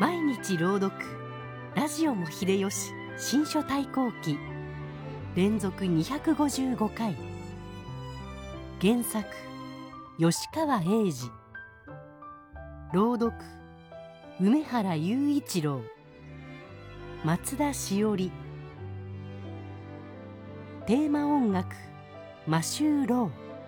毎日朗読ラジオも秀吉新書対抗記連続255回。原作吉川英治、朗読梅原雄一郎、松田しおり。テーマ音楽マシュー・ロ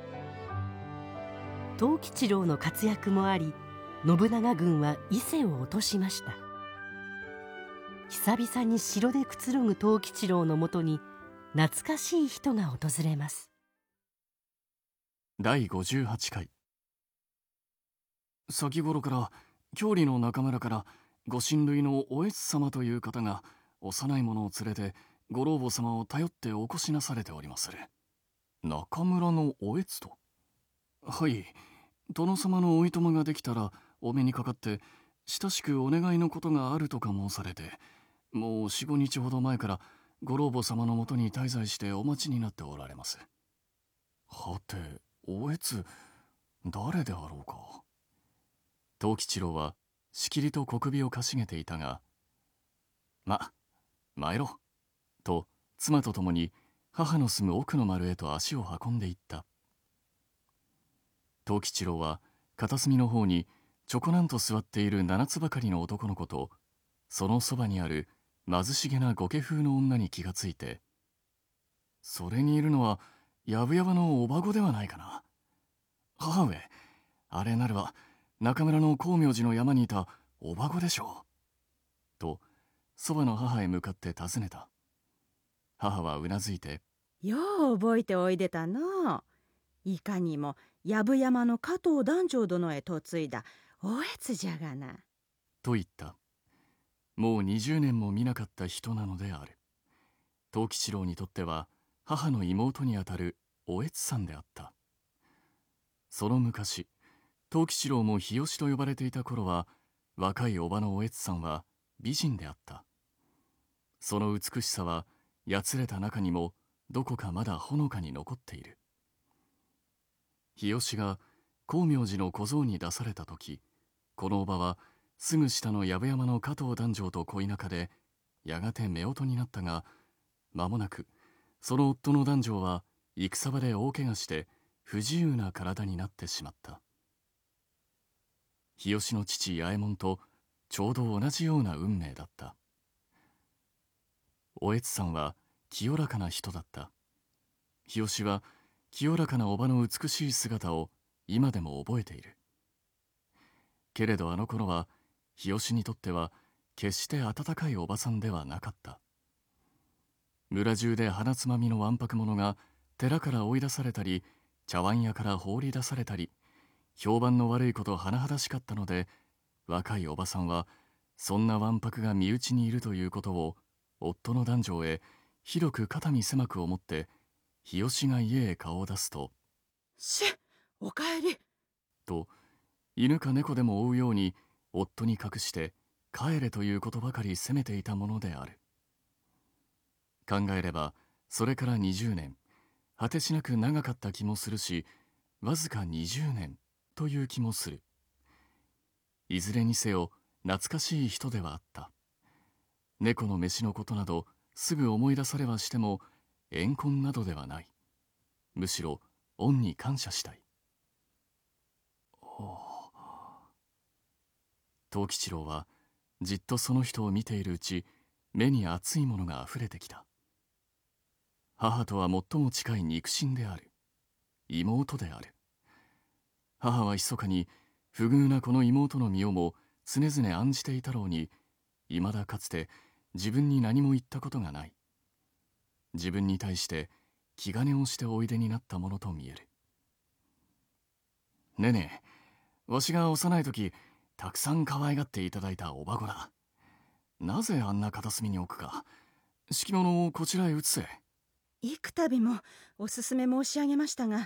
ー。藤吉郎の活躍もあり、信長軍は伊勢を落としました。久々に城でくつろぐ藤吉郎のもとに懐かしい人が訪れます。 第58回。先頃から郷里の中村からご親類のおえつ様という方が幼い者を連れてご老母様を頼ってお越しなされておりまする。中村のおえつと。はい、殿様のおいとまができたらお目にかかって親しくお願いのことがあるとか申されて、もう4、5日ほど前からご老母様のもとに滞在してお待ちになっておられます。はて、おえつ誰であろうか。藤吉郎はしきりと小首をかしげていたが、参ろうと妻と共に母の住む奥の丸へと足を運んでいった。藤吉郎は片隅の方にちょこなんと座っている7つばかりの男の子と、そのそばにある貧しげな御家風の女に気がついて、それにいるのはやぶやぶのおばごではないかな。母上、あれなれば中村の光明寺の山にいたおばごでしょう。とそばの母へ向かって尋ねた。母はうなずいて、 よう覚えておいでたの。いかにも藪山の加藤団長殿へ嫁いだおえつじゃがな。 と言った。もう20年も見なかった人なのである。藤吉郎にとっては母の妹にあたるおえつさんであった。その昔、藤吉郎も日吉と呼ばれていた頃は、若いおばのおえつさんは美人であった。その美しさはやつれた中にもどこかまだほのかに残っている。日吉が光明寺の小僧に出された時、このおばはすぐ下の藪山の加藤団長と恋仲で、やがて夫婦になったが、間もなくその夫の団長は戦場で大怪我して不自由な体になってしまった。日吉の父八右衛門とちょうど同じような運命だった。おえつさんは清らかな人だった。日吉は清らかなおばの美しい姿を今でも覚えている。けれどあの頃は日吉にとっては決して温かいおばさんではなかった。村中で鼻つまみのわんぱく者が寺から追い出されたり、茶碗屋から放り出されたり、評判の悪いこと甚だしかったので、若いおばさんはそんなわんぱくが身内にいるということを夫の団長へ広く肩身狭く思って、日吉が家へ顔を出すと、 おかえり。 と犬か猫でも追うように夫に隠して帰れということばかり責めていたものである。考えればそれから20年、果てしなく長かった気もするし、わずか20年という気もする。いずれにせよ懐かしい人ではあった。猫の飯のことなどすぐ思い出されはしても怨恨などではない。むしろ恩に感謝したい。藤吉郎はじっとその人を見ているうち、目に熱いものがあふれてきた。母とは最も近い肉親である。妹である。母は密かに不遇なこの妹の身をも常々案じていたろうに、いまだかつて自分に何も言ったことがない。自分に対して気兼ねをしておいでになったものと見える。ねえねえ、わしが幼い時たくさん可愛がっていただいたおばごだ。なぜあんな片隅に置くか。敷物をこちらへ移せ。 幾度もおすすめ申し上げましたが、